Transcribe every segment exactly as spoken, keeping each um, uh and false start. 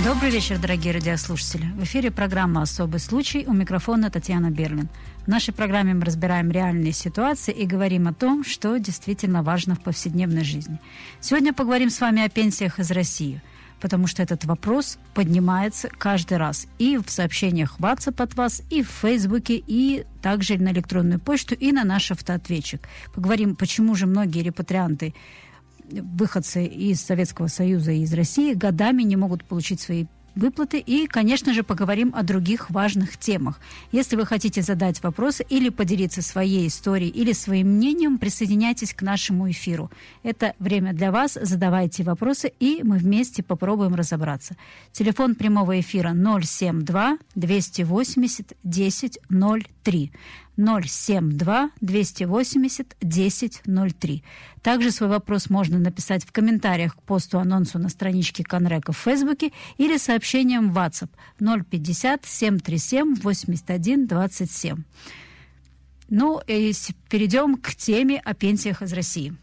Добрый вечер, дорогие радиослушатели. В эфире программа «Особый случай». У микрофона Татьяна Берлин. В нашей программе мы разбираем реальные ситуации и говорим о том, что действительно важно в повседневной жизни. Сегодня поговорим с вами о пенсиях из России, потому что этот вопрос поднимается каждый раз и в сообщениях в WhatsApp от вас, и в Фейсбуке, и также на электронную почту, и на наш автоответчик. Поговорим, почему же многие репатрианты, выходцы из Советского Союза и из России годами не могут получить свои выплаты. И, конечно же, поговорим о других важных темах. Если вы хотите задать вопросы или поделиться своей историей или своим мнением, присоединяйтесь к нашему эфиру. Это время для вас. Задавайте вопросы, и мы вместе попробуем разобраться. Телефон прямого эфира ноль семь два двести восемьдесят десять ноль три. ноль семь два двести восемьдесят десять ноль три. Также свой вопрос можно написать в комментариях к посту-анонсу на страничке Конрека в Фейсбуке или сообщением в WhatsApp ноль пятьдесят семь тридцать семь восемьдесят один двадцать семь. Ну, и перейдем к теме о пенсиях из России.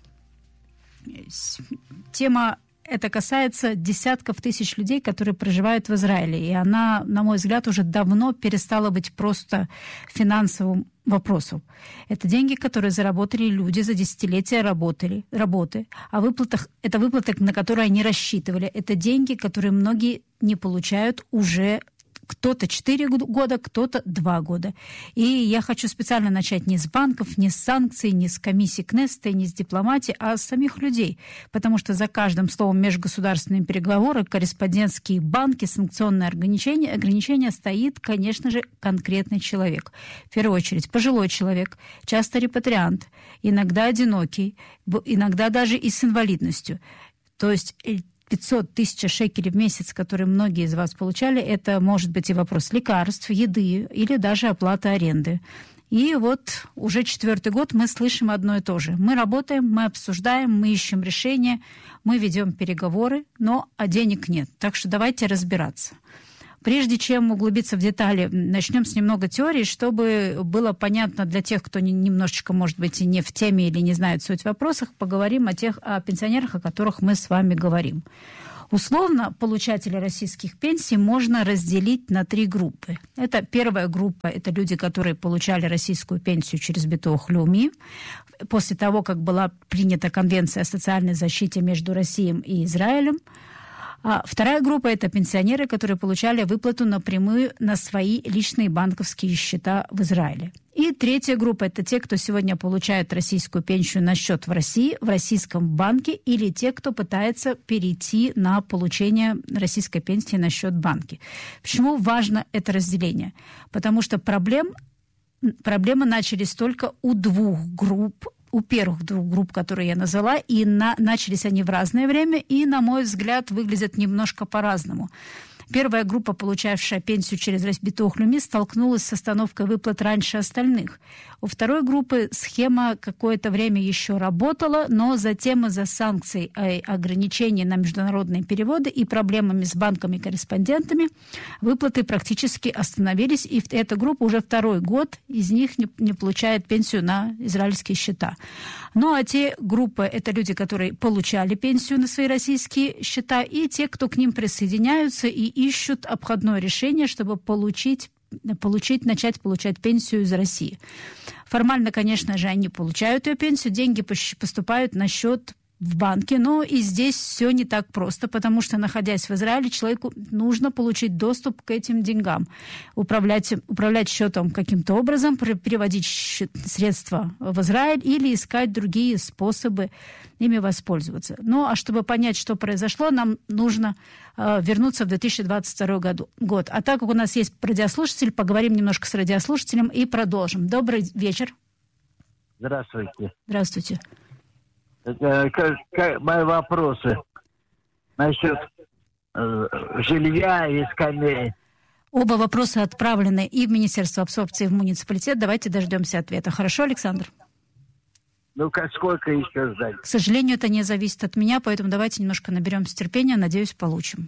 Тема это касается десятков тысяч людей, которые проживают в Израиле. И она, на мой взгляд, уже давно перестала быть просто финансовым вопросом. Это деньги, которые заработали люди за десятилетия работали, работы. О выплатах, это выплаты, на которые они рассчитывали. Это деньги, которые многие не получают уже кто-то четыре года, кто-то два года. И я хочу специально начать не с банков, не с санкций, не с комиссии Кнессета, не с дипломатии, а с самих людей. Потому что за каждым словом межгосударственные переговоры, корреспондентские банки, санкционные ограничения, ограничения стоит, конечно же, конкретный человек. В первую очередь пожилой человек, часто репатриант, иногда одинокий, иногда даже и с инвалидностью. То есть пятьсот тысяч шекелей в месяц, которые многие из вас получали, это может быть и вопрос лекарств, еды или даже оплаты аренды. И вот уже четвертый год мы слышим одно и то же. Мы работаем, мы обсуждаем, мы ищем решения, мы ведем переговоры, но а денег нет. Так что давайте разбираться. Прежде чем углубиться в детали, начнем с немного теории, чтобы было понятно для тех, кто немножечко, может быть, и не в теме или не знает суть в вопросах, поговорим о тех о пенсионерах, о которых мы с вами говорим. Условно, получатели российских пенсий можно разделить на три группы. Это первая группа, это люди, которые получали российскую пенсию через Битуах Леуми. После того, как была принята Конвенция о социальной защите между Россией и Израилем. А вторая группа – это пенсионеры, которые получали выплату напрямую на свои личные банковские счета в Израиле. И третья группа – это те, кто сегодня получает российскую пенсию на счет в России, в российском банке, или те, кто пытается перейти на получение российской пенсии на счет банки. Почему важно это разделение? Потому что проблем, проблемы начались только у двух групп. У первых двух групп, которые я назвала, и на, начались они в разное время, и, на мой взгляд, выглядят немножко по-разному. Первая группа, получавшая пенсию через Битуах Леуми, столкнулась с остановкой выплат раньше остальных. У второй группы схема какое-то время еще работала, но затем из-за санкций и ограничений на международные переводы и проблемами с банками-корреспондентами выплаты практически остановились, и эта группа уже второй год из них не, не получает пенсию на израильские счета. Ну а те группы, это люди, которые получали пенсию на свои российские счета, и те, кто к ним присоединяются и ищут обходное решение, чтобы получить, получить, начать получать пенсию из России. Формально, конечно же, они получают ее пенсию, деньги поступают на счет в банке, но и здесь все не так просто, потому что, находясь в Израиле, человеку нужно получить доступ к этим деньгам, управлять, управлять счетом каким-то образом, переводить средства в Израиль или искать другие способы ими воспользоваться. Ну, а чтобы понять, что произошло, нам нужно э, вернуться в две тысячи двадцать второй году, год. А так как у нас есть радиослушатель, поговорим немножко с радиослушателем и продолжим. Добрый вечер. Здравствуйте. Здравствуйте. Это, как, как, мои вопросы насчет э, жилья и скамей. Оба вопроса отправлены и в Министерство абсорбции, и в муниципалитет. Давайте дождемся ответа. Хорошо, Александр? Ну, как сколько еще ждать? К сожалению, это не зависит от меня, поэтому давайте немножко наберемся терпения. Надеюсь, получим.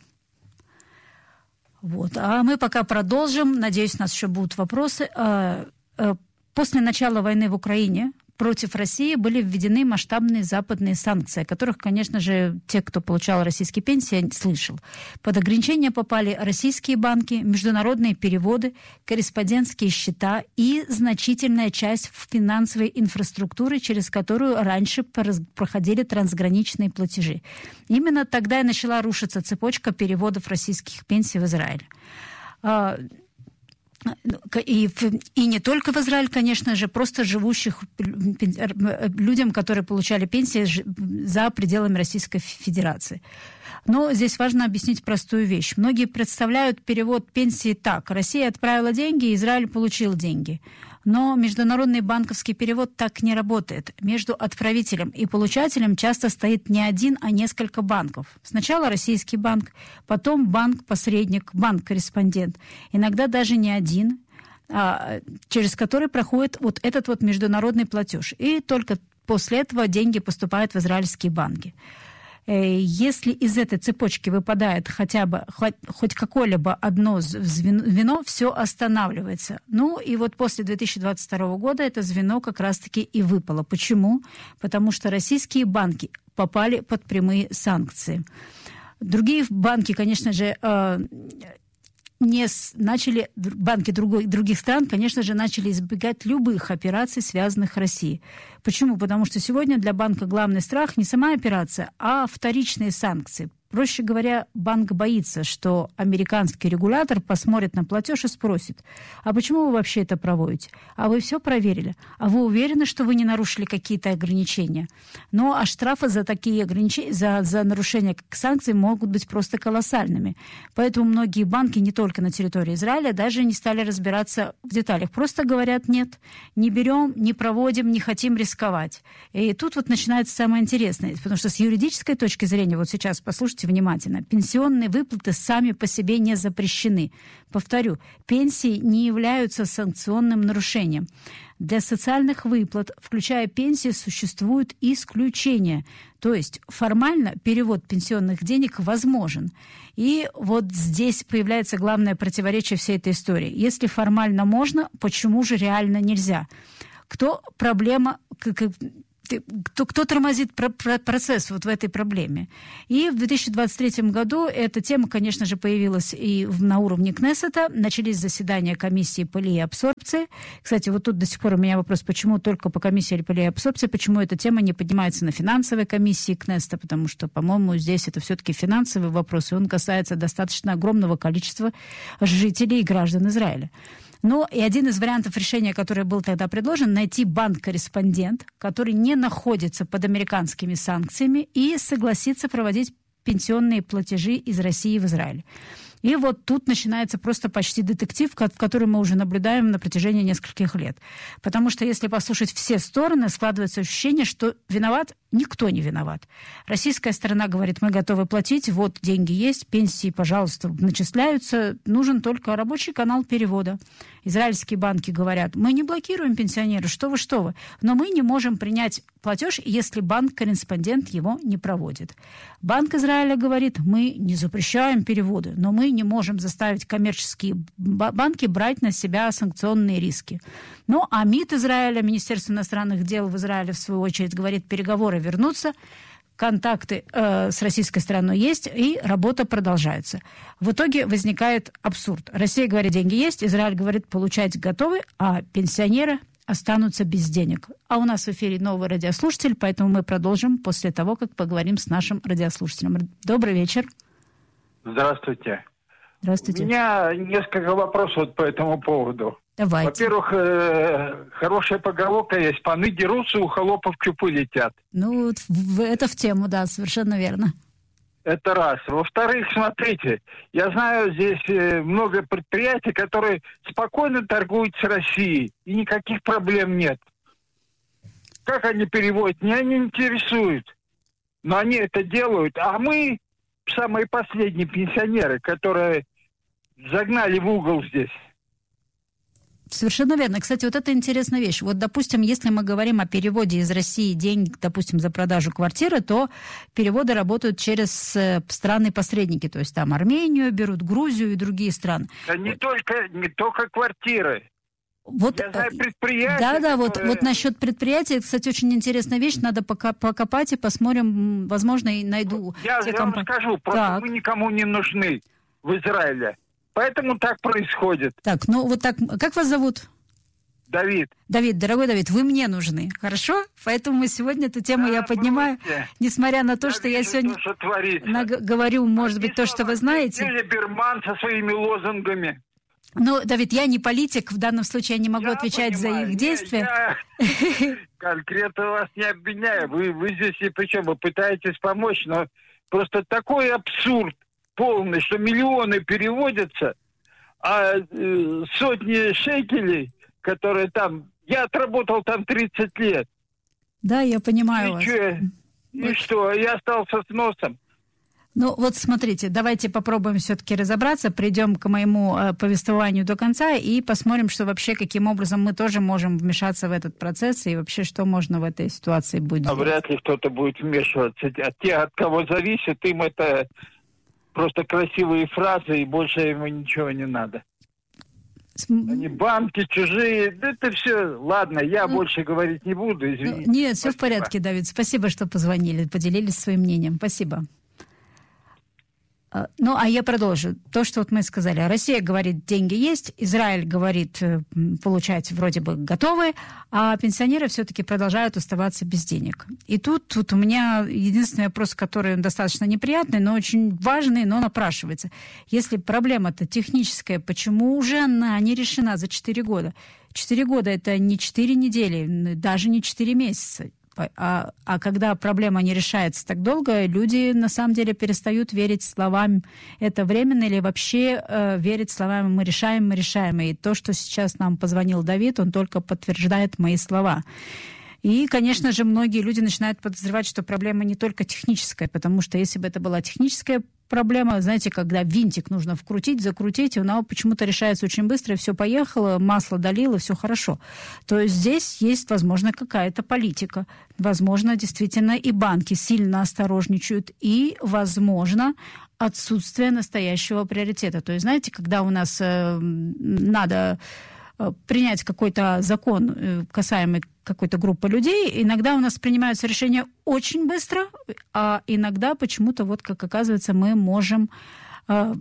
Вот. А мы пока продолжим. Надеюсь, у нас еще будут вопросы. После начала войны в Украине против России были введены масштабные западные санкции, о которых, конечно же, те, кто получал российские пенсии, слышал. Под ограничения попали российские банки, международные переводы, корреспондентские счета и значительная часть финансовой инфраструктуры, через которую раньше проходили трансграничные платежи. Именно тогда и начала рушиться цепочка переводов российских пенсий в Израиль. И, и не только в Израиль, конечно же, просто живущих людям, которые получали пенсии за пределами Российской Федерации. Но здесь важно объяснить простую вещь. Многие представляют перевод пенсии так. Россия отправила деньги, Израиль получил деньги. Но международный банковский перевод так не работает. Между отправителем и получателем часто стоит не один, а несколько банков. Сначала российский банк, потом банк-посредник, банк-корреспондент. Иногда даже не один, а, через который проходит вот этот вот международный платеж. И только после этого деньги поступают в израильские банки. Если из этой цепочки выпадает хотя бы хоть, хоть какое-либо одно звено, все останавливается. Ну и вот после две тысячи двадцать второго года это звено как раз-таки и выпало. Почему? Потому что российские банки попали под прямые санкции. Другие банки, конечно же, не начали, банки другой, других стран, конечно же, начали избегать любых операций, связанных с Россией. Почему? Потому что сегодня для банка главный страх не сама операция, а вторичные санкции. Проще говоря, банк боится, что американский регулятор посмотрит на платеж и спросит: а почему вы вообще это проводите? А вы все проверили? А вы уверены, что вы не нарушили какие-то ограничения? Ну, а штрафы за такие ограничения, за, за нарушение санкций могут быть просто колоссальными. Поэтому многие банки, не только на территории Израиля, даже не стали разбираться в деталях. Просто говорят: нет, не берем, не проводим, не хотим рисковать. И тут вот начинается самое интересное. Потому что с юридической точки зрения, вот сейчас послушайте внимательно, пенсионные выплаты сами по себе не запрещены. Повторю, пенсии не являются санкционным нарушением. Для социальных выплат, включая пенсии, существуют исключения. То есть формально перевод пенсионных денег возможен. И вот здесь появляется главное противоречие всей этой истории. Если формально можно, почему же реально нельзя? Кто проблема... Кто, кто тормозит про, про, процесс вот в этой проблеме. И в две тысячи двадцать третьем году эта тема, конечно же, появилась и в, на уровне Кнессета. Начались заседания комиссии по абсорбции. Кстати, вот тут до сих пор у меня вопрос, почему только по комиссии по абсорбции, почему эта тема не поднимается на финансовой комиссии Кнессета, потому что, по-моему, здесь это все-таки финансовый вопрос, и он касается достаточно огромного количества жителей и граждан Израиля. Ну, и один из вариантов решения, который был тогда предложен, найти банк-корреспондент, который не находится под американскими санкциями, и согласиться проводить пенсионные платежи из России в Израиль. И вот тут начинается просто почти детектив, в который мы уже наблюдаем на протяжении нескольких лет. Потому что если послушать все стороны, складывается ощущение, что виноват никто не виноват. Российская сторона говорит: мы готовы платить, вот деньги есть, пенсии, пожалуйста, начисляются, нужен только рабочий канал перевода. Израильские банки говорят: мы не блокируем пенсионеров, что вы, что вы, но мы не можем принять платеж, если банк-корреспондент его не проводит. Банк Израиля говорит: мы не запрещаем переводы, но мы не можем заставить коммерческие банки брать на себя санкционные риски. Ну, а МИД Израиля, Министерство иностранных дел в Израиле, в свою очередь, говорит: переговоры вернутся, контакты э, с российской стороной есть, и работа продолжается. В итоге возникает абсурд. Россия говорит: деньги есть, Израиль говорит: получать готовы, а пенсионеры останутся без денег. А у нас в эфире новый радиослушатель, поэтому мы продолжим после того, как поговорим с нашим радиослушателем. Добрый вечер. Здравствуйте. Здравствуйте. У меня несколько вопросов по этому поводу. Давайте. Во-первых, э, хорошая поговорка есть: паны дерутся, у холопов чупы летят. Ну, это в тему, да, совершенно верно. Это раз. Во-вторых, смотрите, я знаю здесь э, много предприятий, которые спокойно торгуют с Россией, и никаких проблем нет. Как они переводят, меня не интересует. Но они это делают, а мы самые последние пенсионеры, которые загнали в угол здесь. Совершенно верно. Кстати, вот это интересная вещь. Вот, допустим, если мы говорим о переводе из России денег, допустим, за продажу квартиры, то переводы работают через страны-посредники. То есть там Армению берут, Грузию и другие страны. Да не только, не только квартиры. Вот, Я знаю предприятия, да, да, вот, которые... вот насчет предприятия, кстати, очень интересная вещь, надо пока покопать и посмотрим, возможно, и найду. Я, те я комп... вам скажу, просто так. мы никому не нужны в Израиле. Поэтому так происходит. Так, ну вот так, как вас зовут? Давид. Давид, дорогой Давид, вы мне нужны, хорошо? Поэтому мы сегодня эту тему Да, я поднимаю, будете. несмотря на то, Я что вижу я сегодня то, что творится. наг- говорю, может быть, то, что вы знаете. Либерман со своими лозунгами. Ну, Давид, я не политик, в данном случае я не могу Я отвечать понимаю. за их Не, действия. Я конкретно вас не обвиняю. Вы, вы здесь и причем вы пытаетесь помочь, но просто такой абсурд полный, что миллионы переводятся, а э, сотни шекелей, которые там... Я отработал там тридцать лет. Да, я понимаю И, вас. чё? И что? Я остался с носом. Ну вот смотрите, давайте попробуем все-таки разобраться, придем к моему э, повествованию до конца и посмотрим, что вообще, каким образом мы тоже можем вмешаться в этот процесс и вообще, что можно в этой ситуации будет А делать. вряд ли кто-то будет вмешиваться. А те, от кого зависит, им это просто красивые фразы, и больше ему ничего не надо. Они банки, чужие, да это все. Ладно, я ну, больше говорить не буду, извините. Ну, нет, все Спасибо. В порядке, Давид. Спасибо, что позвонили, поделились своим мнением. Спасибо. Ну, а я продолжу. То, что вот мы сказали. Россия говорит, деньги есть, Израиль говорит, получать вроде бы готовы, а пенсионеры все-таки продолжают оставаться без денег. И тут, тут у меня единственный вопрос, который достаточно неприятный, но очень важный, но напрашивается. Если проблема-то техническая, почему уже она не решена за четыре года? Четыре года – это не четыре недели, даже не четыре месяца. А, а когда проблема не решается так долго, люди на самом деле перестают верить словам «это временно» или вообще э, верить словам «мы решаем, мы решаем». И то, что сейчас нам позвонил Давид, он только подтверждает мои слова. И, конечно же, многие люди начинают подозревать, что проблема не только техническая, потому что если бы это была техническая проблема, знаете, когда винтик нужно вкрутить, закрутить, и она почему-то решается очень быстро, и все поехало, масло долило, все хорошо. То есть здесь есть, возможно, какая-то политика. Возможно, действительно, и банки сильно осторожничают, и, возможно, отсутствие настоящего приоритета. То есть, знаете, когда у нас э, надо принять какой-то закон, касаемый какой-то группы людей, иногда у нас принимаются решения очень быстро, а иногда почему-то, вот как оказывается, мы можем э,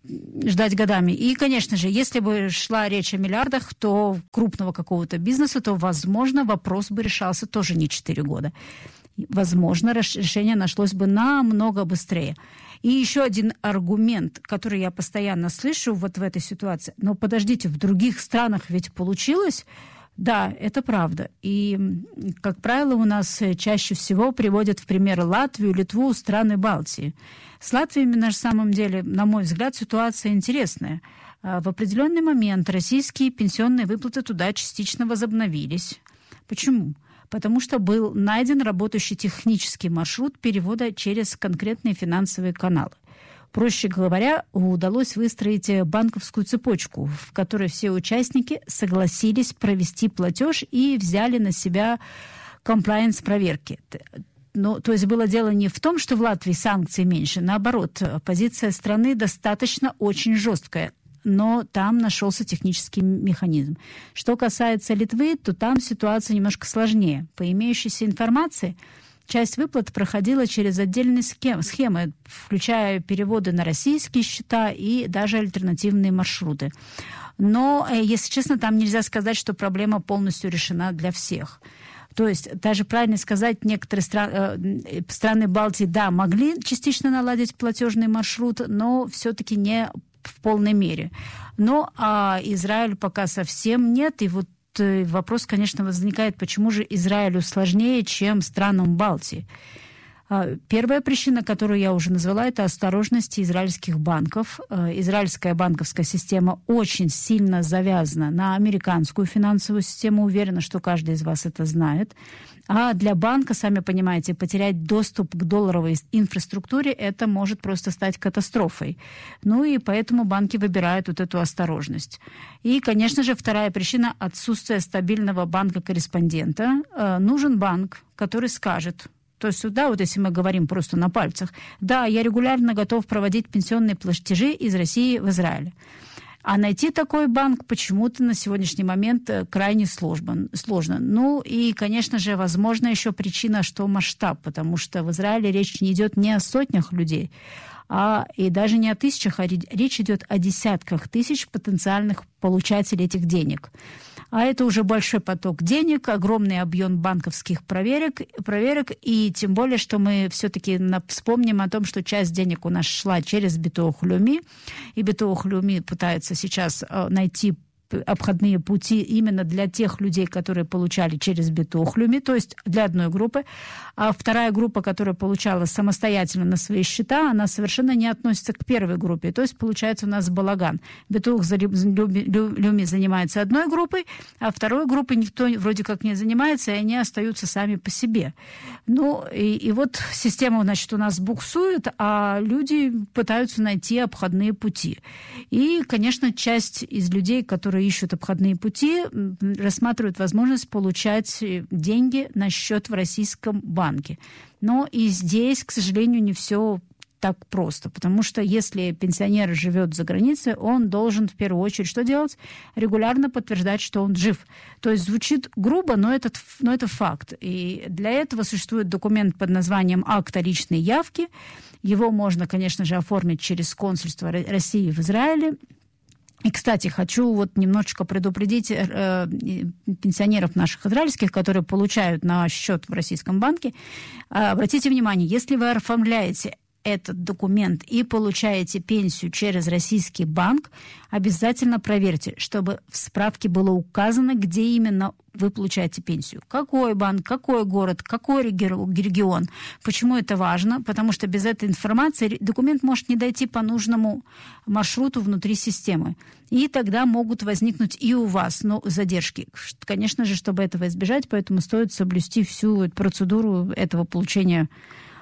ждать годами. И, конечно же, если бы шла речь о миллиардах, то крупного какого-то бизнеса, то, возможно, вопрос бы решался тоже не четыре года. Возможно, решение нашлось бы намного быстрее. И еще один аргумент, который я постоянно слышу вот в этой ситуации. Но подождите, в других странах ведь получилось? Да, это правда. И, как правило, у нас чаще всего приводят в пример Латвию, Литву, страны Балтии. С Латвией, на самом деле, на мой взгляд, ситуация интересная. В определенный момент российские пенсионные выплаты туда частично возобновились. Почему? Потому что был найден работающий технический маршрут перевода через конкретные финансовые каналы. Проще говоря, удалось выстроить банковскую цепочку, в которой все участники согласились провести платеж и взяли на себя комплаенс-проверки. Ну, то есть было дело не в том, что в Латвии санкций меньше, наоборот, позиция страны достаточно очень жесткая. Но там нашелся технический механизм. Что касается Литвы, то там ситуация немножко сложнее. По имеющейся информации, часть выплат проходила через отдельные схемы, схемы, включая переводы на российские счета и даже альтернативные маршруты. Но, если честно, там нельзя сказать, что проблема полностью решена для всех. То есть, даже правильно сказать, некоторые страны, э, страны Балтии, да, могли частично наладить платежный маршрут, но все-таки не в полной мере. Но а Израиль пока совсем нет. И вот э, вопрос, конечно, возникает, почему же Израилю сложнее, чем странам Балтии. А, первая причина, которую я уже назвала, это осторожность израильских банков. А, израильская банковская система очень сильно завязана на американскую финансовую систему. Уверена, что каждый из вас это знает. А для банка, сами понимаете, потерять доступ к долларовой инфраструктуре, это может просто стать катастрофой. Ну и поэтому банки выбирают вот эту осторожность. И, конечно же, вторая причина – отсутствие стабильного банка-корреспондента. Э, нужен банк, который скажет, то есть, да, вот если мы говорим просто на пальцах, да, я регулярно готов проводить пенсионные платежи из России в Израиль. А найти такой банк почему-то на сегодняшний момент крайне сложно. сложно. Ну и, конечно же, возможно, еще причина, что масштаб, потому что в Израиле речь не идет не о сотнях людей, а и даже не о тысячах, а речь идет о десятках тысяч потенциальных получателей этих денег. А это уже большой поток денег, огромный объем банковских проверок, проверок и тем более, что мы все-таки вспомним о том, что часть денег у нас шла через Битуах Леуми, и Битуах Леуми пытается сейчас найти обходные пути именно для тех людей, которые получали через Битуах Леуми, то есть для одной группы. А вторая группа, которая получала самостоятельно на свои счета, она совершенно не относится к первой группе. То есть получается у нас балаган. Битуах Леуми занимается одной группой, а второй группой никто вроде как не занимается, и они остаются сами по себе. Ну и, и вот система, значит, у нас буксует, а люди пытаются найти обходные пути. И, конечно, часть из людей, которые ищут обходные пути, рассматривают возможность получать деньги на счет в российском банке. Но и здесь, к сожалению, не все так просто, потому что если пенсионер живет за границей, он должен в первую очередь что делать? Регулярно подтверждать, что он жив. То есть звучит грубо, но это, но это факт. И для этого существует документ под названием «Акт о личной явке». Его можно, конечно же, оформить через консульство России в Израиле. И, кстати, хочу вот немножечко предупредить э, пенсионеров наших израильских, которые получают на счет в российском банке. Э, обратите внимание, если вы оформляете этот документ и получаете пенсию через российский банк, обязательно проверьте, чтобы в справке было указано, где именно вы получаете пенсию. Какой банк, какой город, какой регион. Почему это важно? Потому что без этой информации документ может не дойти по нужному маршруту внутри системы. И тогда могут возникнуть и у вас ну, задержки. Конечно же, чтобы этого избежать, поэтому стоит соблюсти всю процедуру этого получения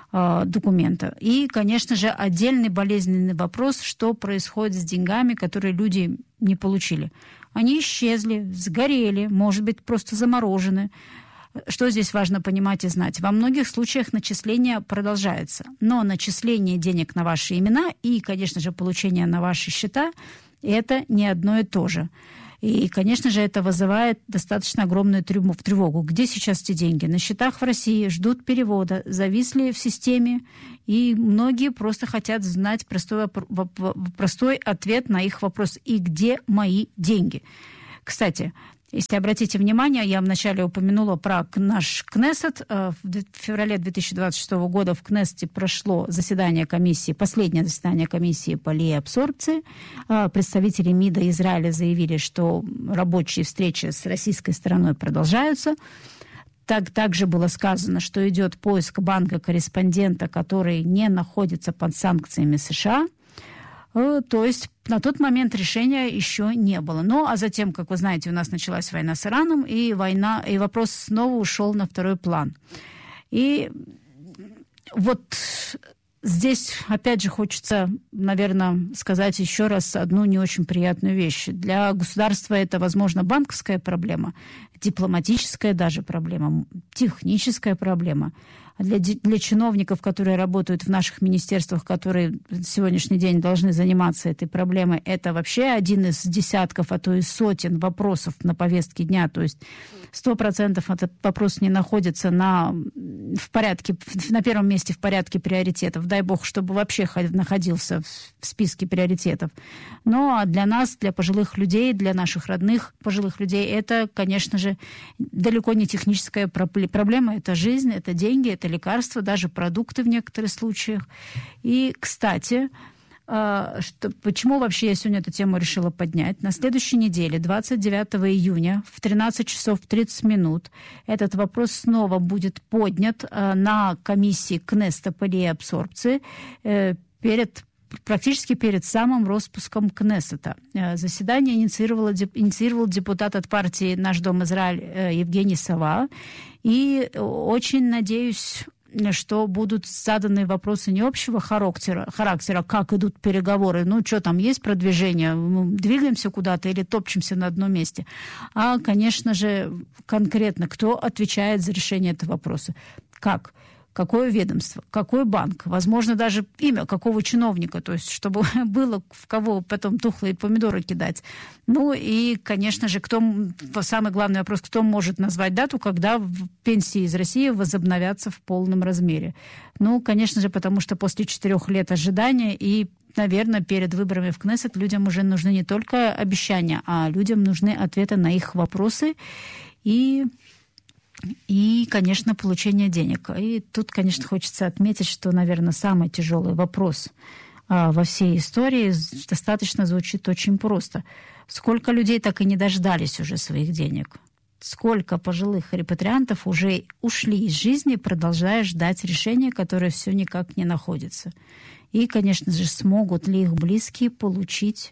документа. И, конечно же, отдельный болезненный вопрос, что происходит с деньгами, которые люди не получили. Они исчезли, сгорели, может быть, просто заморожены. Что здесь важно понимать и знать? Во многих случаях начисление продолжается, но начисление денег на ваши имена и, конечно же, получение на ваши счета – это не одно и то же. И, конечно же, это вызывает достаточно огромную тревогу. Где сейчас эти деньги? На счетах в России, ждут перевода, зависли в системе, и многие просто хотят знать простой, простой ответ на их вопрос. И где мои деньги? Кстати, если обратите внимание, я вначале упомянула про наш Кнессет. В феврале две тысячи двадцать шестого года в Кнессете прошло заседание комиссии, последнее заседание комиссии по леабсорбции. Представители МИДа Израиля заявили, что рабочие встречи с российской стороной продолжаются. Так, также было сказано, что идет поиск банка-корреспондента, который не находится под санкциями США. То есть на тот момент решения еще не было. Ну, а затем, как вы знаете, у нас началась война с Ираном, и война, и вопрос снова ушел на второй план. И вот здесь, опять же, хочется, наверное, сказать еще раз одну не очень приятную вещь. Для государства это, возможно, банковская проблема, дипломатическая даже проблема, техническая проблема. А для, для чиновников, которые работают в наших министерствах, которые в сегодняшний день должны заниматься этой проблемой, это вообще один из десятков, а то и сотен вопросов на повестке дня. То есть сто процентов этот вопрос не находится на, в порядке, на первом месте в порядке приоритетов. Дай бог, чтобы вообще находился в, в списке приоритетов. Но для нас, для пожилых людей, для наших родных пожилых людей, это, конечно же, далеко не техническая проблема. Это жизнь, это деньги, это лекарства, даже продукты в некоторых случаях. И, кстати, что, почему вообще я сегодня эту тему решила поднять? На следующей неделе, двадцать девятого июня, в тринадцать часов тридцать минут, этот вопрос снова будет поднят на комиссии Кнессета по леабсорбции перед практически перед самым распуском Кнессета. Заседание инициировал, инициировал депутат от партии «Наш дом Израиль» Евгений Сова. И очень надеюсь, что будут заданы вопросы не общего характера, характера, как идут переговоры, ну, что там, есть продвижение, мы двигаемся куда-то или топчемся на одном месте, а, конечно же, конкретно, кто отвечает за решение этого вопроса. Как? какое ведомство, какой банк, возможно, даже имя какого чиновника, то есть чтобы было в кого потом тухлые помидоры кидать. Ну и, конечно же, кто, самый главный вопрос, кто может назвать дату, когда пенсии из России возобновятся в полном размере. Ну, конечно же, потому что после четырех лет ожидания и, наверное, перед выборами в Кнессет людям уже нужны не только обещания, а людям нужны ответы на их вопросы и... И, конечно, получение денег. И тут, конечно, хочется отметить, что, наверное, самый тяжелый вопрос а, во всей истории достаточно звучит очень просто. Сколько людей так и не дождались уже своих денег? Сколько пожилых репатриантов уже ушли из жизни, продолжая ждать решения, которое все никак не находится? И, конечно же, смогут ли их близкие получить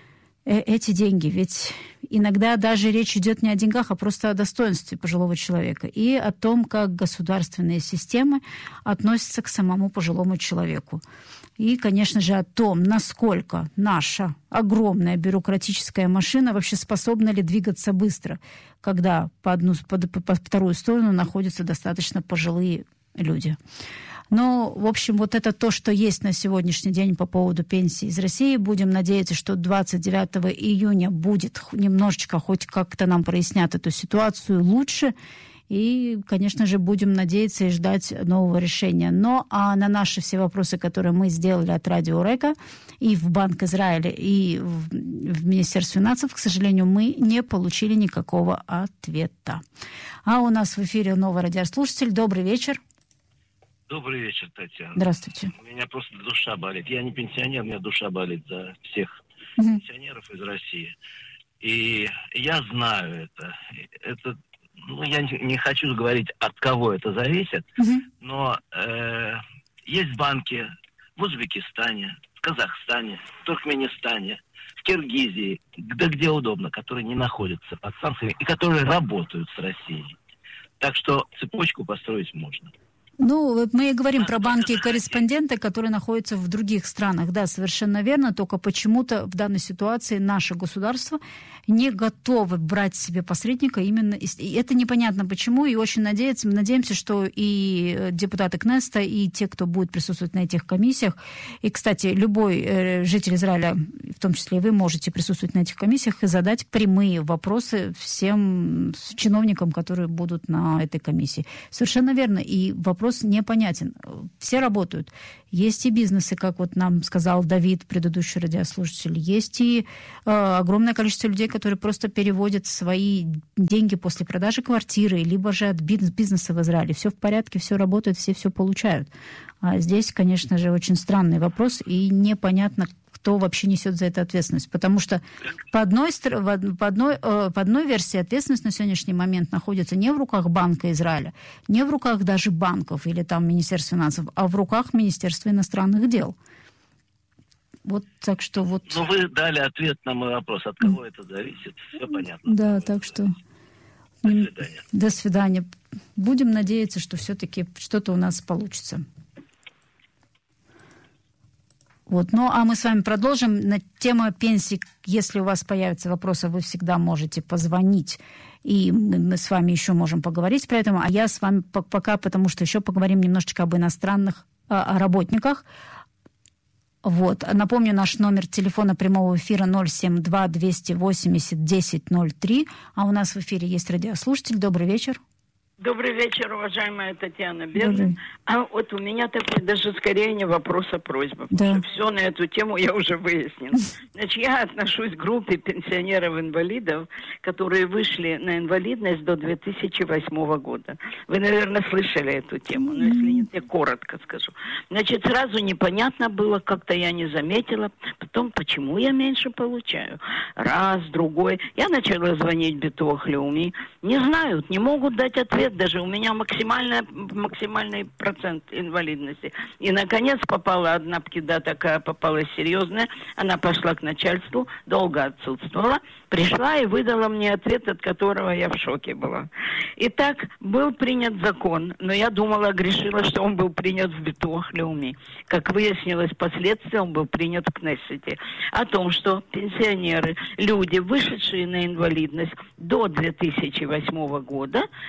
эти деньги? Ведь иногда даже речь идет не о деньгах, а просто о достоинстве пожилого человека и о том, как государственные системы относятся к самому пожилому человеку. И, конечно же, о том, насколько наша огромная бюрократическая машина вообще способна ли двигаться быстро, когда по, одну, по, по вторую сторону находятся достаточно пожилые люди. Но, в общем, вот это то, что есть на сегодняшний день по поводу пенсии из России. Будем надеяться, что двадцать девятого июня будет немножечко, хоть как-то нам прояснят эту ситуацию лучше. И, конечно же, будем надеяться и ждать нового решения. Но а на наши все вопросы, которые мы сделали от Радио Река и в Банк Израиля, и в, в Министерстве финансов, к сожалению, мы не получили никакого ответа. А у нас в эфире новый радиослушатель. Добрый вечер. Добрый вечер, Татьяна. Здравствуйте. У меня просто душа болит. Я не пенсионер, у меня душа болит за всех угу. пенсионеров из России. И я знаю это. Это, ну, я не, не хочу говорить, от кого это зависит, угу. но э, есть банки в Узбекистане, в Казахстане, в Туркменистане, в Киргизии, да где удобно, которые не находятся под санкциями и которые работают с Россией. Так что цепочку построить можно. Ну, мы и говорим про банки и корреспонденты, которые находятся в других странах. Да, совершенно верно, только почему-то в данной ситуации наше государство не готовы брать себе посредника именно... И это непонятно почему, и очень надеемся, мы надеемся, что и депутаты Кнессета, и те, кто будет присутствовать на этих комиссиях, и, кстати, любой э, житель Израиля, в том числе и вы, можете присутствовать на этих комиссиях и задать прямые вопросы всем чиновникам, которые будут на этой комиссии. Совершенно верно, и вопрос непонятен. Все работают. Есть и бизнесы, как вот нам сказал Давид, предыдущий радиослушатель. Есть и э, огромное количество людей, которые просто переводят свои деньги после продажи квартиры, либо же от бизнеса в Израиле. Все в порядке, все работает, все все получают. А здесь, конечно же, очень странный вопрос, и непонятно, кто вообще несет за это ответственность. Потому что по одной, по, одной, по одной версии ответственность на сегодняшний момент находится не в руках Банка Израиля, не в руках даже банков или там Министерства финансов, а в руках Министерства иностранных дел. Вот так что вот... Ну, вы дали ответ на мой вопрос, от кого это зависит, все понятно. Да, так что... До свидания. До свидания. Будем надеяться, что все-таки что-то у нас получится. Вот. Ну, а мы с вами продолжим. На тему пенсий, если у вас появятся вопросы, вы всегда можете позвонить, и мы с вами еще можем поговорить про это. А я с вами пока, потому что еще поговорим немножечко об иностранных о работниках. Вот. Напомню, наш номер телефона прямого эфира ноль семь два двести восемьдесят десять ноль три. А у нас в эфире есть радиослушатель. Добрый вечер. Добрый вечер, уважаемая Татьяна Бердин. А вот у меня такой даже скорее не вопрос, а просьба. Да. Потому что все на эту тему я уже выяснила. Значит, я отношусь к группе пенсионеров-инвалидов, которые вышли на инвалидность до две тысячи восьмого года. Вы, наверное, слышали эту тему, но если нет, я коротко скажу. Значит, сразу непонятно было, как-то я не заметила. Потом, почему я меньше получаю? Раз, другой. Я начала звонить в Битуах Леуми. Не знают, не могут дать ответ. Даже у меня максимальная, максимальный процент инвалидности. И, наконец, попала одна пкида такая, попалась серьезная. Она пошла к начальству, долго отсутствовала. Пришла и выдала мне ответ, от которого я в шоке была. Итак, был принят закон, но я думала, грешила, что он был принят в Битуах Леуми. Как выяснилось впоследствии, он был принят в Кнессете. О том, что пенсионеры, люди, вышедшие на инвалидность до две тысячи восьмого года, получили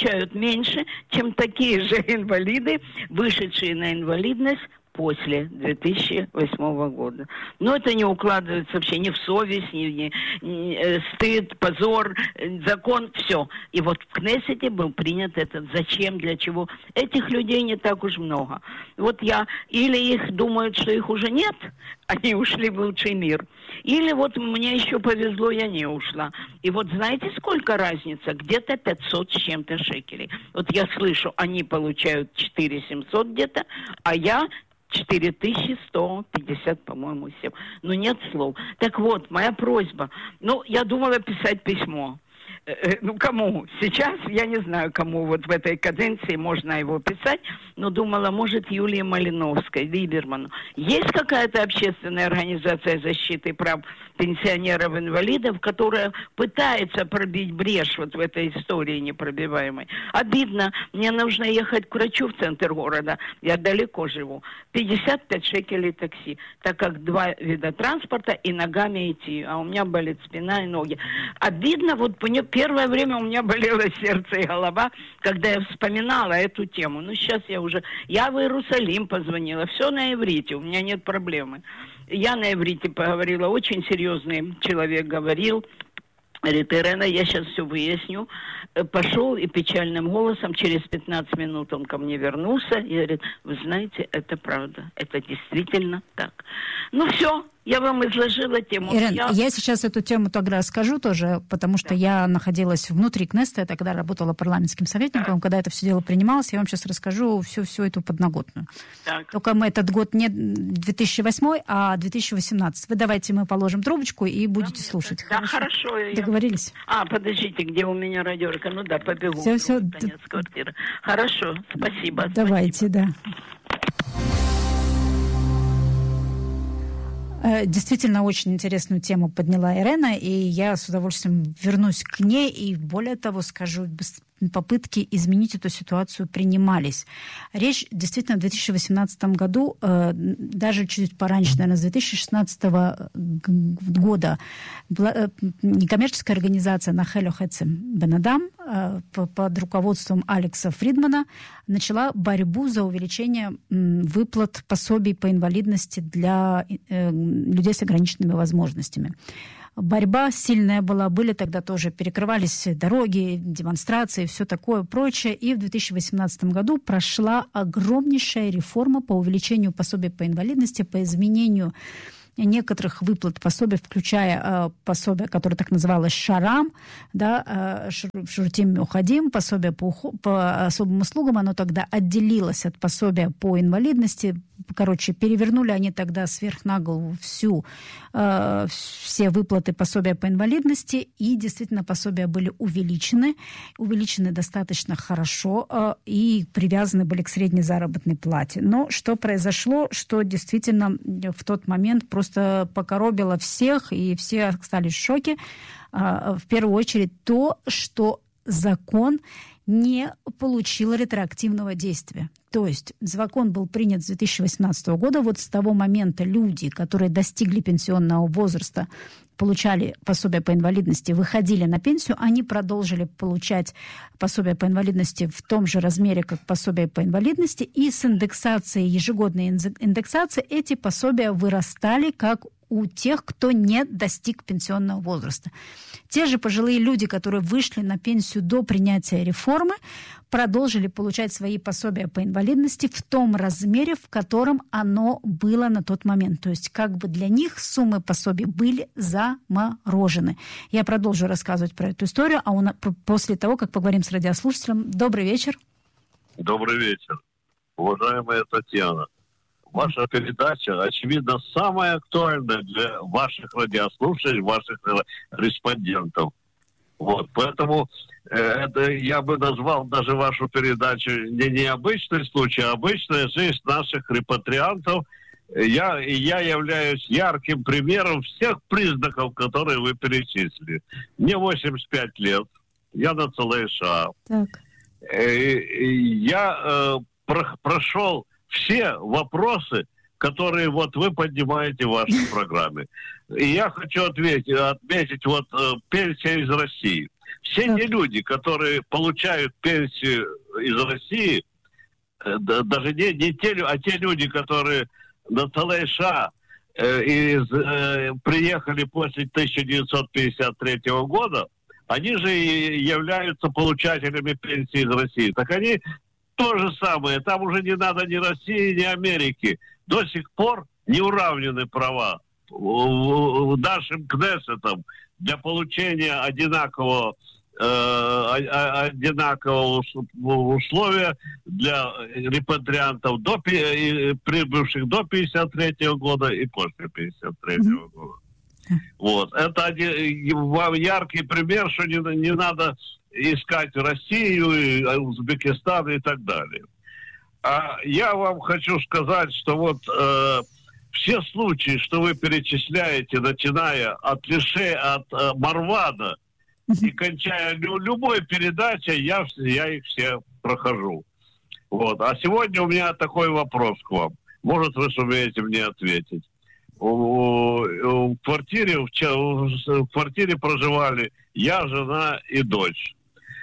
получают меньше, чем такие же инвалиды, вышедшие на инвалидность после две тысячи восьмого года. Но это не укладывается вообще ни в совесть, ни, ни, ни э, стыд, позор, э, закон, все. И вот в Кнессете был принят этот зачем, для чего. Этих людей не так уж много. Вот я, или их думают, что их уже нет, они ушли в лучший мир, или вот мне еще повезло, я не ушла. И вот знаете, сколько разница? Где-то пятьсот с чем-то шекелей. Вот я слышу, они получают четыре тысячи семьсот где-то, а я четыре тысячи сто пятьдесят, по-моему, семь. Ну, нет слов. Так вот, моя просьба. Ну, я думала писать письмо. Ну, кому? Сейчас я не знаю, кому вот в этой каденции можно его писать, но думала, может, Юлии Малиновской, Либерману. Есть какая-то общественная организация защиты прав пенсионеров-инвалидов, которая пытается пробить брешь вот в этой истории непробиваемой? Обидно. Мне нужно ехать к врачу в центр города. Я далеко живу. пятьдесят пять шекелей такси, так как два вида транспорта и ногами идти. А у меня болит спина и ноги. Обидно, вот по ней первое время у меня болело сердце и голова, когда я вспоминала эту тему. Ну, сейчас я уже... Я в Иерусалим позвонила. Все на иврите, у меня нет проблемы. Я на иврите поговорила. Очень серьезный человек говорил. Говорит, Ирена, я сейчас все выясню. Пошел и печальным голосом, через пятнадцать минут он ко мне вернулся и говорит, вы знаете, это правда. Это действительно так. Ну, все. Я вам изложила тему. Ирен, я... я сейчас эту тему тогда расскажу тоже, потому что да. я находилась внутри Кнессета, я тогда работала парламентским советником, да. когда это все дело принималось, я вам сейчас расскажу всю, всю эту подноготную. Так. Только мы этот год не две тысячи восьмой, а две тысячи восемнадцатый. Вы давайте мы положим трубочку и будете да, слушать. Да, хорошо. хорошо Договорились? Я... А, подождите, где у меня радиорка? Ну да, побегу. Все, все. Конец квартиры. Хорошо, спасибо. Давайте, спасибо. да. Действительно, очень интересную тему подняла Ирена, и я с удовольствием вернусь к ней, и более того скажу, попытки изменить эту ситуацию принимались. Речь действительно в две тысячи восемнадцатом году, даже чуть пораньше, наверное, с две тысячи шестнадцатого года, некоммерческая организация Нахелю Хецем Бен-Адам под руководством Алекса Фридмана начала борьбу за увеличение выплат пособий по инвалидности для людей с ограниченными возможностями. Борьба сильная была, были тогда тоже, перекрывались дороги, демонстрации, все такое прочее. И в две тысячи восемнадцатом году прошла огромнейшая реформа по увеличению пособий по инвалидности, по изменению некоторых выплат пособий, включая э, пособие, которое так называлось Шарам, да, э, Шуртим Мюхадим, пособие по, по особым услугам, оно тогда отделилось от пособия по инвалидности. Короче, перевернули они тогда сверх на голову всю, э, все выплаты пособия по инвалидности, и действительно пособия были увеличены, увеличены достаточно хорошо э, и привязаны были к средней заработной плате. Но что произошло, что действительно в тот момент просто покоробило всех, и все остались в шоке. Э, в первую очередь то, что закон не получил ретроактивного действия. То есть закон был принят с две тысячи восемнадцатого года. Вот с того момента люди, которые достигли пенсионного возраста, получали пособие по инвалидности, выходили на пенсию, они продолжили получать пособие по инвалидности в том же размере, как пособие по инвалидности, и с индексацией, ежегодной индексацией, эти пособия вырастали как у тех, кто не достиг пенсионного возраста. Те же пожилые люди, которые вышли на пенсию до принятия реформы, продолжили получать свои пособия по инвалидности в том размере, в котором оно было на тот момент. То есть как бы для них суммы пособий были заморожены. Я продолжу рассказывать про эту историю, а у нас, после того, как поговорим с радиослушателем. Добрый вечер. Добрый вечер. Уважаемая Татьяна, ваша передача, очевидно, самая актуальная для ваших радиослушателей, ваших респондентов. Вот, поэтому э, это я бы назвал даже вашу передачу не необычный случай, а обычная жизнь наших репатриантов. Я, я являюсь ярким примером всех признаков, которые вы перечислили. Мне восемьдесят пять лет, я на ЦЛША. Так. Э, я э, про, прошел все вопросы, которые вот вы поднимаете в вашей программе. И я хочу ответить, отметить вот э, пенсия из России. Все так. те люди, которые получают пенсию из России, даже не, не те, а те люди, которые на Талайша э, из, э, приехали после тысяча девятьсот пятьдесят третьего года, они же и являются получателями пенсии из России. Так они то же самое. Там уже не надо ни России, ни Америки. До сих пор не уравнены права нашим Кнессетом для получения одинакового одинакового условия для репатриантов, до, прибывших до пятьдесят третьего года и после пятьдесят третьего mm-hmm. года. Вот. Это один яркий пример, что не, не надо искать Россию, Узбекистан и так далее. А я вам хочу сказать, что вот э, все случаи, что вы перечисляете, начиная от Лише, от э, Марвана, и кончая любой передачей, я, я их все прохожу. Вот. А сегодня у меня такой вопрос к вам. Может, вы сумеете мне ответить. В квартире, в квартире проживали я, жена и дочь.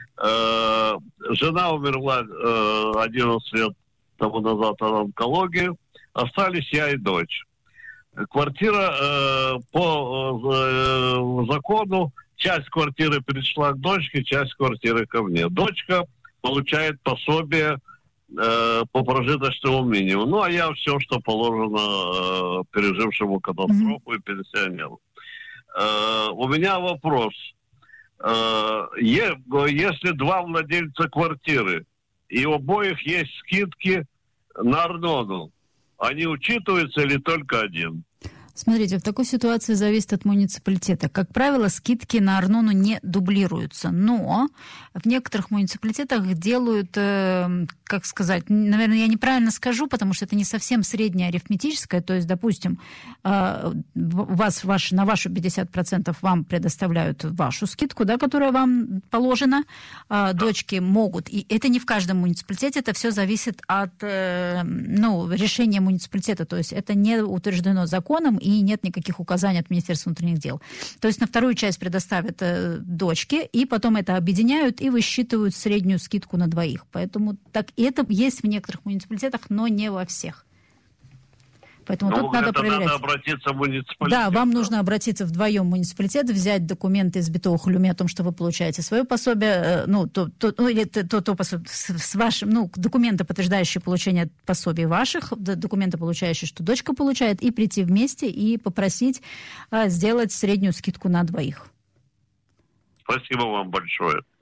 Жена умерла одиннадцать лет тому назад от онкологии. Остались я и дочь. Квартира по закону, часть квартиры перешла к дочке, часть квартиры ко мне. Дочка получает пособие э, по прожиточному минимуму. Ну, а я все, что положено э, пережившему катастрофу и пенсионеру. Э, у меня вопрос. Э, е, если два владельца квартиры, и у обоих есть скидки на Арнону, они учитываются или только один? Смотрите, в такой ситуации зависит от муниципалитета. Как правило, скидки на Арнону не дублируются, но в некоторых муниципалитетах делают, э, как сказать, наверное, я неправильно скажу, потому что это не совсем среднее арифметическое, то есть, допустим, э, вас, ваш, на вашу пятьдесят процентов вам предоставляют вашу скидку, да, которая вам положена, э, дочки могут, и это не в каждом муниципалитете, это все зависит от э, ну, решения муниципалитета, то есть это не утверждено законом, и нет никаких указаний от Министерства внутренних дел. То есть на вторую часть предоставят э, дочки, и потом это объединяют и высчитывают среднюю скидку на двоих. Поэтому так, и это есть в некоторых муниципалитетах, но не во всех. Поэтому ну, тут надо проверять. Надо обратиться в муниципалитет. Да, вам нужно обратиться вдвоем в муниципалитет, взять документы из Битоухолюми о том, что вы получаете свое пособие, ну, то, то, ну или то, то пособие с вашим, ну, документы, подтверждающие получение пособий ваших, документы, получающие, что дочка получает, и прийти вместе и попросить а, сделать среднюю скидку на двоих. Спасибо вам большое.